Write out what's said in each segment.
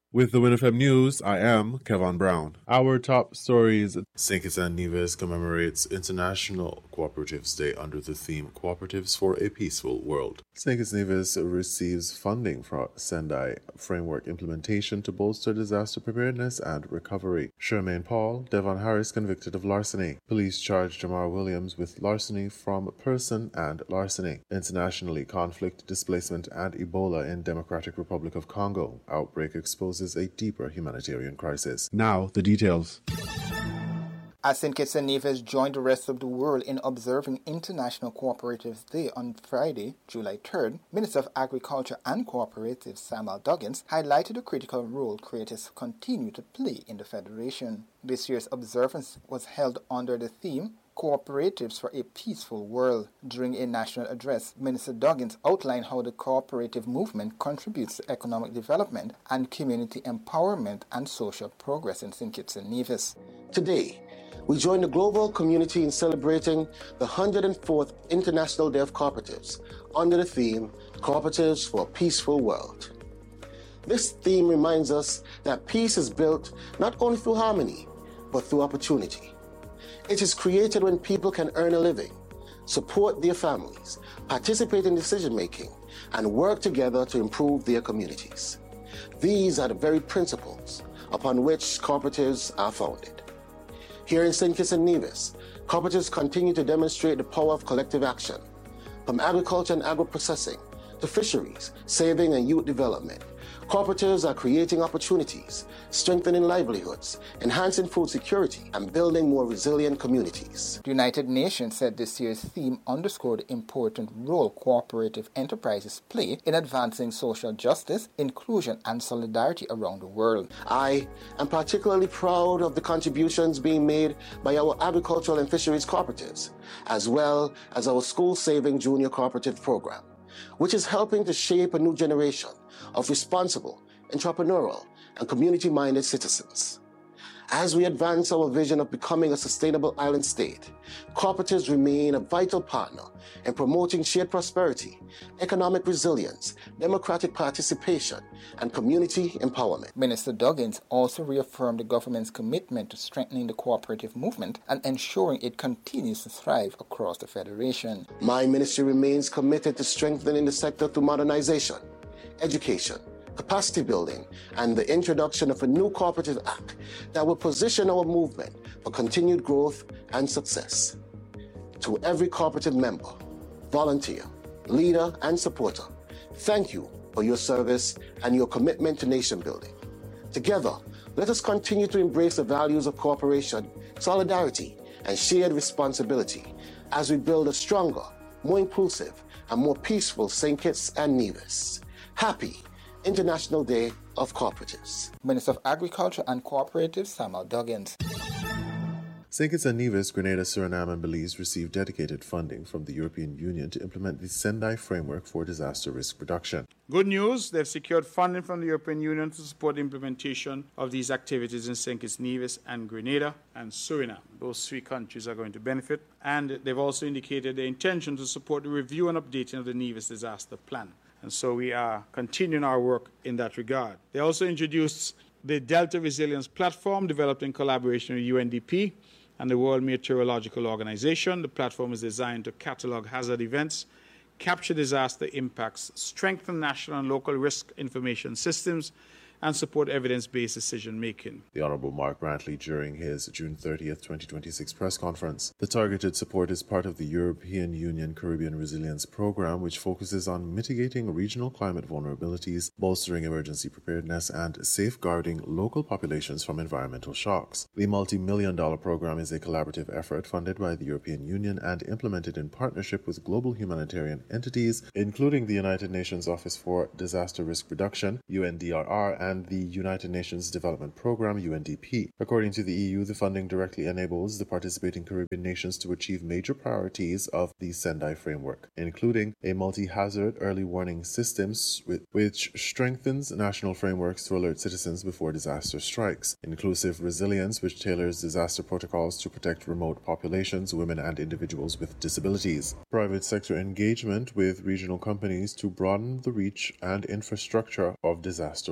With the WinFM News, I am Kevin Brown. Our top stories. St. Kitts and Nevis commemorates International Cooperatives Day under the theme Cooperatives for a Peaceful World. St. Kitts and Nevis receives funding for Sendai Framework implementation to bolster disaster preparedness and recovery. Charmaine Paul, Devon Harris convicted of larceny. Police charge Jamar Williams with larceny from person and larceny. Internationally, conflict, displacement, and Ebola in Democratic Republic of Congo. Outbreak exposes a deeper humanitarian crisis. Now, the details. As St. Kitts and Nevis joined the rest of the world in observing International Cooperatives Day on Friday, July 3rd, Minister of Agriculture and Cooperatives Samuel Duggins highlighted the critical role creatives continue to play in the Federation. This year's observance was held under the theme Cooperatives for a Peaceful World. During a national address, Minister Duggins outlined how the cooperative movement contributes to economic development and community empowerment and social progress in St. Kitts and Nevis. Today, we join the global community in celebrating the 104th International Day of Cooperatives under the theme Cooperatives for a Peaceful World. This theme reminds us that peace is built not only through harmony, but through opportunity. It is created when people can earn a living, support their families, participate in decision-making, and work together to improve their communities. These are the very principles upon which cooperatives are founded. Here in St. Kitts and Nevis, cooperatives continue to demonstrate the power of collective action. From agriculture and agro-processing to fisheries, saving, and youth development, cooperatives are creating opportunities, strengthening livelihoods, enhancing food security, and building more resilient communities. The United Nations said this year's theme underscored the important role cooperative enterprises play in advancing social justice, inclusion, and solidarity around the world. I am particularly proud of the contributions being made by our agricultural and fisheries cooperatives, as well as our school-saving junior cooperative program, which is helping to shape a new generation of responsible, entrepreneurial, and community-minded citizens. As we advance our vision of becoming a sustainable island state, cooperatives remain a vital partner in promoting shared prosperity, economic resilience, democratic participation, and community empowerment. Minister Duggins also reaffirmed the government's commitment to strengthening the cooperative movement and ensuring it continues to thrive across the Federation. My ministry remains committed to strengthening the sector through modernization, education, capacity building, and the introduction of a new cooperative act that will position our movement for continued growth and success. To every cooperative member, volunteer, leader, and supporter, thank you for your service and your commitment to nation building. Together, let us continue to embrace the values of cooperation, solidarity, and shared responsibility as we build a stronger, more inclusive, and more peaceful St. Kitts and Nevis. Happy International Day of Cooperatives. Minister of Agriculture and Cooperatives Samuel Duggins. St. Kitts and Nevis, Grenada, Suriname, and Belize received dedicated funding from the European Union to implement the Sendai Framework for Disaster Risk Reduction. Good news, they've secured funding from the European Union to support the implementation of these activities in St. Kitts, Nevis, and Grenada and Suriname. Those three countries are going to benefit, and they've also indicated their intention to support the review and updating of the Nevis Disaster Plan. And so we are continuing our work in that regard. They also introduced the Delta Resilience Platform developed in collaboration with UNDP and the World Meteorological Organization. The platform is designed to catalog hazard events, capture disaster impacts, strengthen national and local risk information systems, and support evidence-based decision-making. The Honourable Mark Brantley during his June 30th, 2026 press conference. The targeted support is part of the European Union Caribbean Resilience Programme, which focuses on mitigating regional climate vulnerabilities, bolstering emergency preparedness, and safeguarding local populations from environmental shocks. The multi-million-dollar program is a collaborative effort funded by the European Union and implemented in partnership with global humanitarian entities, including the United Nations Office for Disaster Risk Reduction, UNDRR, and the United Nations Development Programme, UNDP. According to the EU, the funding directly enables the participating Caribbean nations to achieve major priorities of the Sendai Framework, including a multi-hazard early warning systems which strengthens national frameworks to alert citizens before disaster strikes, inclusive resilience which tailors disaster protocols to protect remote populations, women and individuals with disabilities, private sector engagement with regional companies to broaden the reach and infrastructure of disaster warning,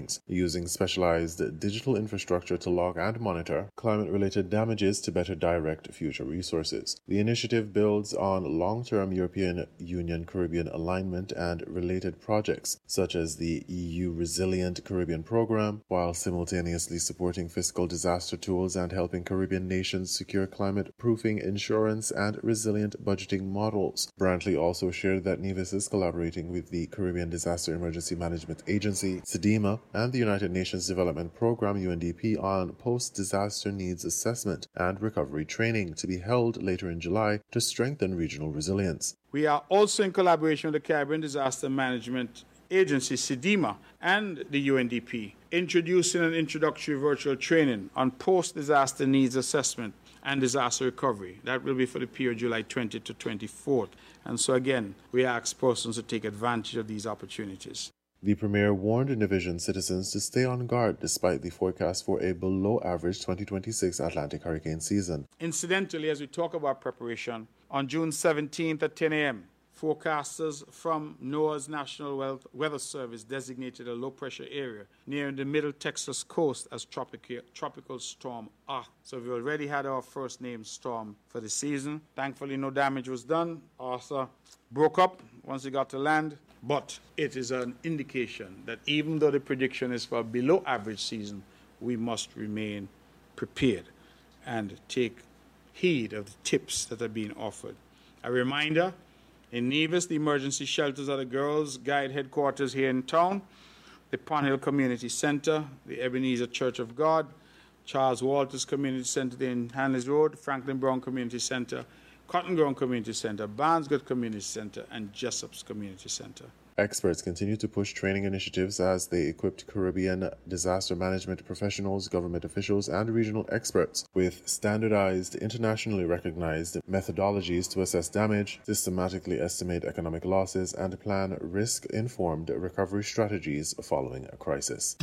warnings, using specialized digital infrastructure to log and monitor climate-related damages to better direct future resources. The initiative builds on long-term European Union Caribbean alignment and related projects, such as the EU Resilient Caribbean Program, while simultaneously supporting fiscal disaster tools and helping Caribbean nations secure climate-proofing insurance and resilient budgeting models. Brantley also shared that Nevis is collaborating with the Caribbean Disaster Emergency Management Agency, SEDEMA, and the United Nations Development Program, UNDP, on post-disaster needs assessment and recovery training to be held later in July to strengthen regional resilience. We are also in collaboration with the Caribbean Disaster Management Agency, SEDEMA, and the UNDP, introducing an introductory virtual training on post-disaster needs assessment and disaster recovery. That will be for the period July 20th to 24th. And so again, we ask persons to take advantage of these opportunities. The Premier warned Division citizens to stay on guard despite the forecast for a below-average 2026 Atlantic hurricane season. Incidentally, as we talk about preparation, on June 17th at 10 a.m., forecasters from NOAA's National Weather Service designated a low-pressure area near the middle Texas coast as tropical storm Arthur. So we already had our first named storm for the season. Thankfully, no damage was done. Arthur broke up once it got to land, but it is an indication that even though the prediction is for a below-average season, we must remain prepared and take heed of the tips that are being offered. A reminder, in Nevis, the emergency shelters are the Girls Guide headquarters here in town, the Pond Hill Community Center, the Ebenezer Church of God, Charles Walters Community Center in Hanley's Road, Franklin Brown Community Center, Cotton Ground Community Center, Barnesgate Community Center, and Jessup's Community Center. Experts continue to push training initiatives as they equipped Caribbean disaster management professionals, government officials, and regional experts with standardized, internationally recognized methodologies to assess damage, systematically estimate economic losses, and plan risk-informed recovery strategies following a crisis.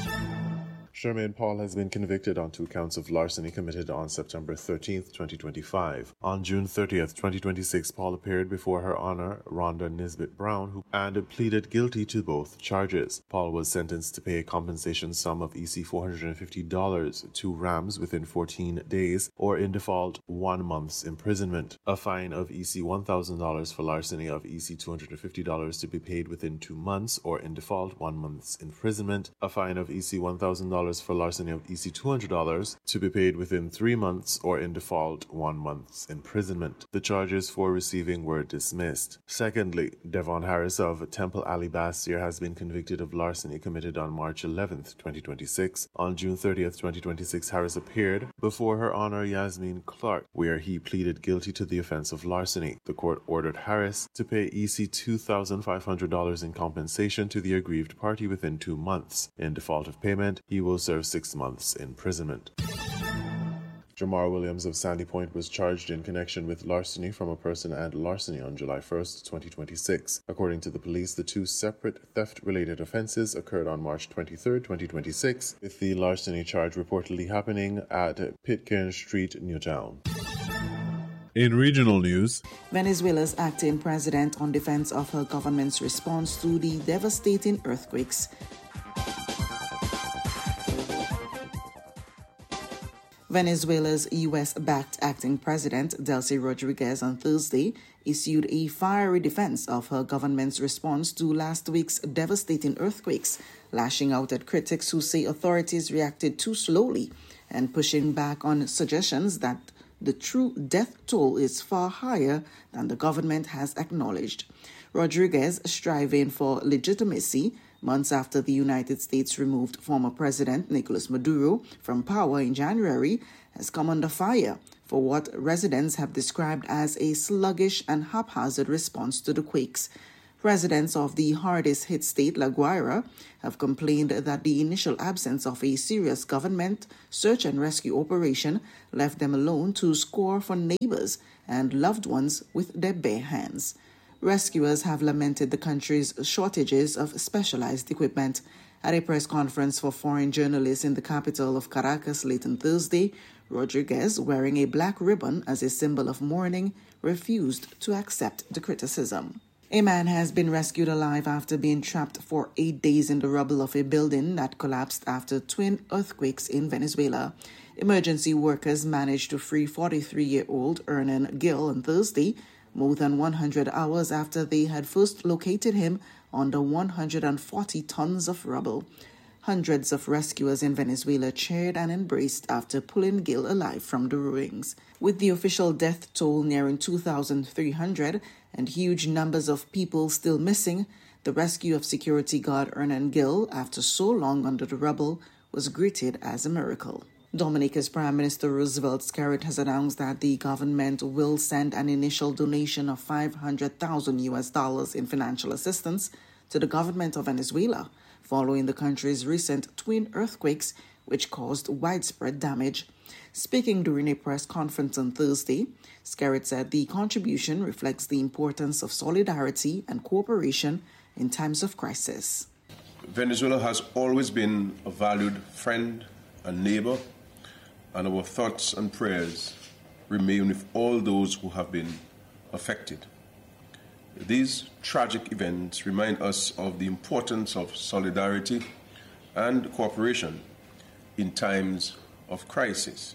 Charmaine Paul has been convicted on 2 counts of larceny committed on September 13, 2025. On June 30, 2026, Paul appeared before Her Honor Rhonda Nisbet Brown and pleaded guilty to both charges. Paul was sentenced to pay a compensation sum of EC $450 to Rams within 14 days, or in default, 1 month's imprisonment. A fine of EC $1,000 for larceny of EC $250 to be paid within 2 months, or in default, 1 month's imprisonment. A fine of EC $1,000 for larceny of EC $200 to be paid within 3 months, or in default, 1 month's imprisonment. The charges for receiving were dismissed. Secondly, Devon Harris of Temple Alley Bastyr has been convicted of larceny committed on March 11, 2026. On June 30, 2026, Harris appeared before Her Honor Yasmin Clark, where he pleaded guilty to the offense of larceny. The court ordered Harris to pay EC $2,500 in compensation to the aggrieved party within 2 months. In default of payment, he will serve 6 months imprisonment. Jamar Williams of Sandy Point was charged in connection with larceny from a person and larceny on July 1st, 2026. According to the police, the 2 separate theft-related offenses occurred on March 23rd, 2026, with the larceny charge reportedly happening at Pitcairn Street, Newtown. In regional news, Venezuela's acting president on defense of her government's response to the devastating earthquakes. Venezuela's U.S.-backed acting president, Delcy Rodriguez, on Thursday issued a fiery defense of her government's response to last week's devastating earthquakes, lashing out at critics who say authorities reacted too slowly and pushing back on suggestions that the true death toll is far higher than the government has acknowledged. Rodriguez, striving for legitimacy months after the United States removed former President Nicolas Maduro from power in January, has come under fire for what residents have described as a sluggish and haphazard response to the quakes. Residents of the hardest-hit state, La Guaira, have complained that the initial absence of a serious government search and rescue operation left them alone to score for neighbors and loved ones with their bare hands. Rescuers have lamented the country's shortages of specialized equipment. At a press conference for foreign journalists in the capital of Caracas late on Thursday, Rodriguez, wearing a black ribbon as a symbol of mourning, refused to accept the criticism. A man has been rescued alive after being trapped for 8 days in the rubble of a building that collapsed after twin earthquakes in Venezuela. Emergency workers managed to free 43-year-old Hernan Gil on Thursday, more than 100 hours after they had first located him under 140 tons of rubble. Hundreds of rescuers in Venezuela cheered and embraced after pulling Gil alive from the ruins. With the official death toll nearing 2,300 and huge numbers of people still missing, the rescue of security guard Hernan Gil, after so long under the rubble, was greeted as a miracle. Dominica's Prime Minister Roosevelt Skerrit has announced that the government will send an initial donation of $500,000 in financial assistance to the government of Venezuela, following the country's recent twin earthquakes, which caused widespread damage. Speaking during a press conference on Thursday, Skerrit said the contribution reflects the importance of solidarity and cooperation in times of crisis. Venezuela has always been a valued friend and neighbor, and our thoughts and prayers remain with all those who have been affected. These tragic events remind us of the importance of solidarity and cooperation in times of crisis.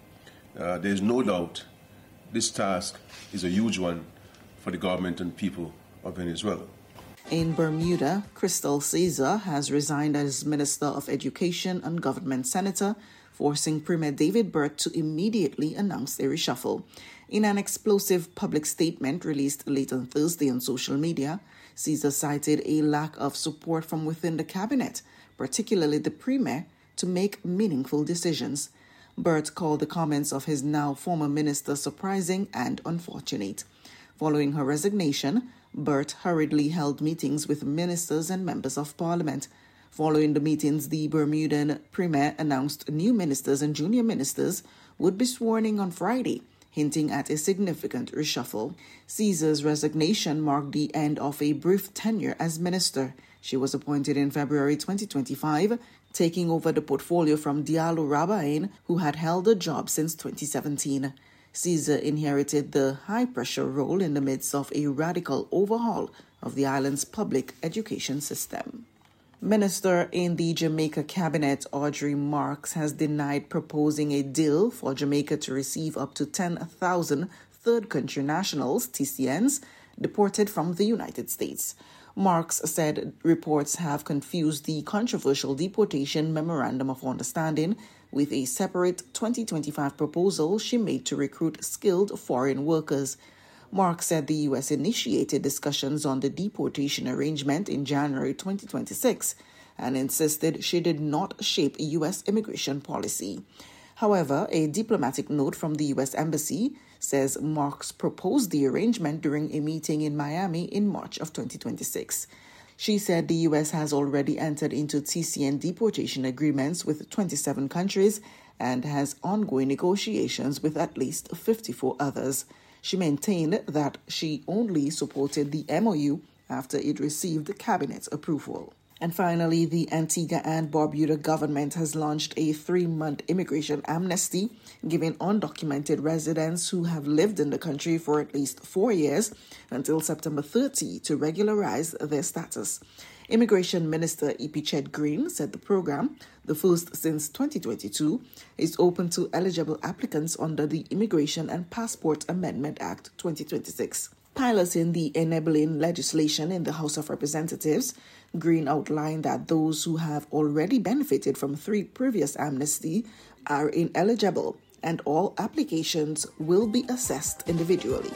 There is no doubt this task is a huge one for the government and people of Venezuela. In Bermuda, Crystal Caesar has resigned as Minister of Education and Government Senator, forcing Premier David Burt to immediately announce a reshuffle. In an explosive public statement released late on Thursday on social media, Caesar cited a lack of support from within the cabinet, particularly the Premier, to make meaningful decisions. Burt called the comments of his now former minister surprising and unfortunate. Following her resignation, Burt hurriedly held meetings with ministers and members of parliament. Following the meetings, the Bermudan Premier announced new ministers and junior ministers would be sworn in on Friday, hinting at a significant reshuffle. Caesar's resignation marked the end of a brief tenure as minister. She was appointed in February 2025, taking over the portfolio from Diallo Rabain, who had held the job since 2017. Caesar inherited the high-pressure role in the midst of a radical overhaul of the island's public education system. Minister in the Jamaica cabinet, Audrey Marks, has denied proposing a deal for Jamaica to receive up to 10,000 third country nationals, TCNs, deported from the United States. Marks said reports have confused the controversial deportation memorandum of understanding with a separate 2025 proposal she made to recruit skilled foreign workers. Marks said the U.S. initiated discussions on the deportation arrangement in January 2026 and insisted she did not shape U.S. immigration policy. However, a diplomatic note from the U.S. Embassy says Marks proposed the arrangement during a meeting in Miami in March of 2026. She said the U.S. has already entered into TCN deportation agreements with 27 countries and has ongoing negotiations with at least 54 others. She maintained that she only supported the MOU after it received cabinet approval. And finally, the Antigua and Barbuda government has launched a 3-month immigration amnesty, giving undocumented residents who have lived in the country for at least 4 years until September 30 to regularize their status. Immigration Minister Ipichet Green said the program, the first since 2022, is open to eligible applicants under the Immigration and Passport Amendment Act 2026. Piloting the enabling legislation in the House of Representatives, Green outlined that those who have already benefited from 3 previous amnesty are ineligible, and all applications will be assessed individually.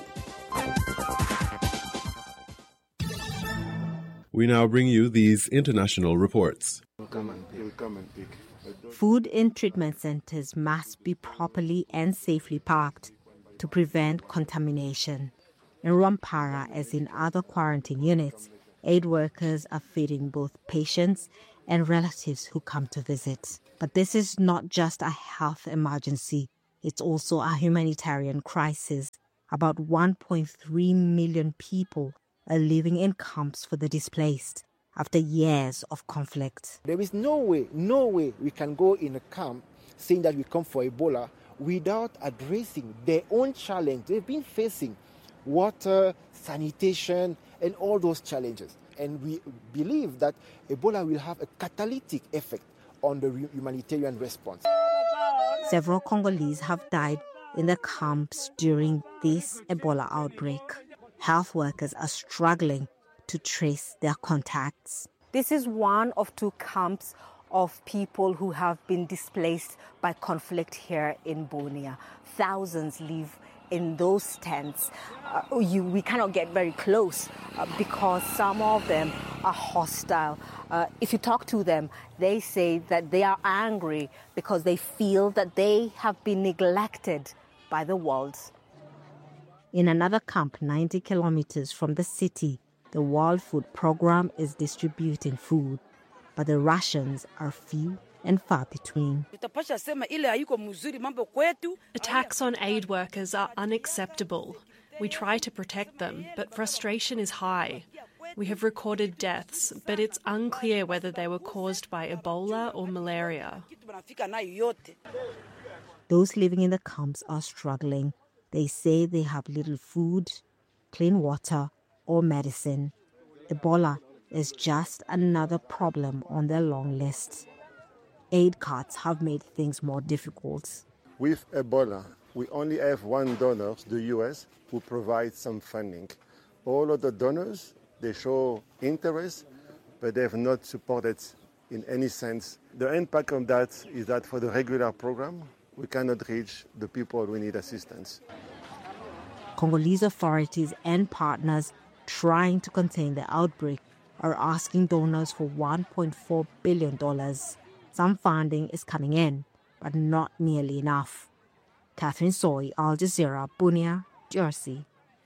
We now bring you these international reports. Food in treatment centers must be properly and safely packed to prevent contamination. In Rwampara, as in other quarantine units, aid workers are feeding both patients and relatives who come to visit. But this is not just a health emergency, it's also a humanitarian crisis. About 1.3 million people are living in camps for the displaced after years of conflict. There is no way we can go in a camp saying that we come for Ebola without addressing their own challenge they've been facing water, sanitation, and all those challenges. And we believe that Ebola will have a catalytic effect on the humanitarian response. Several Congolese have died in the camps during this Ebola outbreak. Health workers are struggling to trace their contacts. This is one of 2 camps of people who have been displaced by conflict here in Bunia. Thousands live in those tents. We cannot get very close because some of them are hostile. If you talk to them, they say that they are angry because they feel that they have been neglected by the world. In another camp 90 kilometers from the city, the World Food Program is distributing food, but the rations are few and far between. Attacks on aid workers are unacceptable. We try to protect them, but frustration is high. We have recorded deaths, but it's unclear whether they were caused by Ebola or malaria. Those living in the camps are struggling. They say they have little food, clean water, or medicine. Ebola is just another problem on their long list. Aid carts have made things more difficult. With Ebola, we only have one donor, the US, who provides some funding. All of the donors, they show interest, but they have not supported in any sense. The impact of that is that for the regular program, we cannot reach the people who need assistance. Congolese authorities and partners trying to contain the outbreak are asking donors for $1.4 billion. Some funding is coming in, but not nearly enough. Catherine Soy, Al Jazeera, Bunia, Jersey.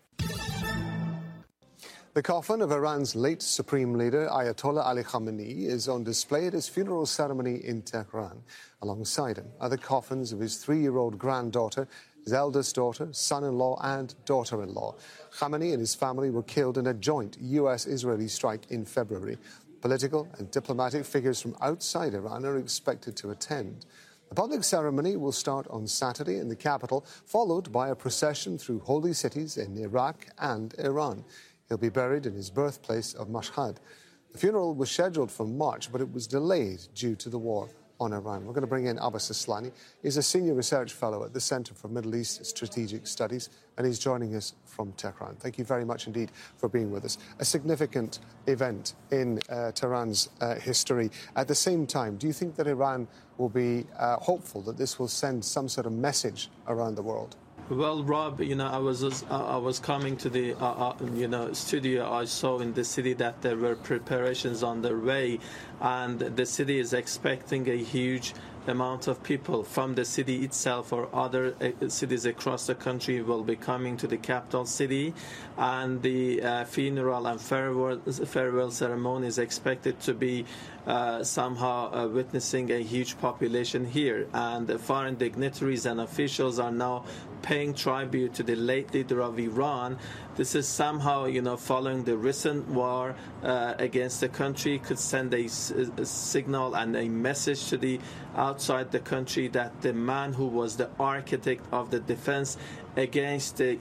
The coffin of Iran's late supreme leader, Ayatollah Ali Khamenei, is on display at his funeral ceremony in Tehran. Alongside him are the coffins of his 3-year-old granddaughter, his eldest daughter, son-in-law and daughter-in-law. Khamenei and his family were killed in a joint US-Israeli strike in February. Political and diplomatic figures from outside Iran are expected to attend. The public ceremony will start on Saturday in the capital, followed by a procession through holy cities in Iraq and Iran. He'll be buried in his birthplace of Mashhad. The funeral was scheduled for March, but it was delayed due to the war on Iran. We're going to bring in Abbas Aslani. He's a senior research fellow at the Center for Middle East Strategic Studies, and he's joining us from Tehran. Thank you very much indeed for being with us. A significant event in Tehran's history. At the same time, do you think that Iran will be hopeful that this will send some sort of message around the world? Well, Rob, I was coming to the studio. I saw in the city that there were preparations on their way, and the city is expecting a huge amount of people from the city itself or other cities across the country will be coming to the capital city, and the funeral and farewell ceremony is expected to be somehow witnessing a huge population here, and the foreign dignitaries and officials are now paying tribute to the late leader of Iran. This is somehow, following the recent war against the country, could send a signal and a message to the outside the country that the man who was the architect of the defense against the,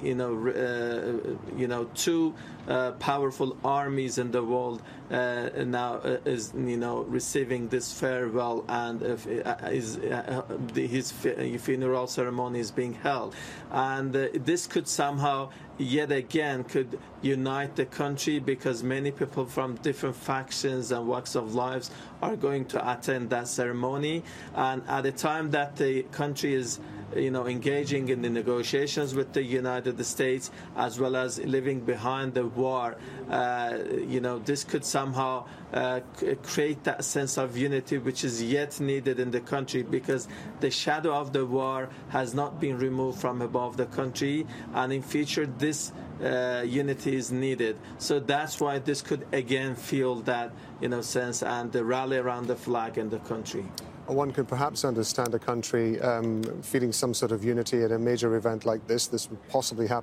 two powerful armies in the world now is, receiving this farewell, and his funeral ceremony is being held. And this could somehow yet again could unite the country, because many people from different factions and walks of lives are going to attend that ceremony. And at the time that the country is engaging in the negotiations with the United States, as well as leaving behind the war, this could somehow create that sense of unity which is yet needed in the country, because the shadow of the war has not been removed from above the country, and in future this unity is needed. So that's why this could again feel that sense and the rally around the flag in the country. One can perhaps understand a country feeling some sort of unity at a major event like this. This would possibly happen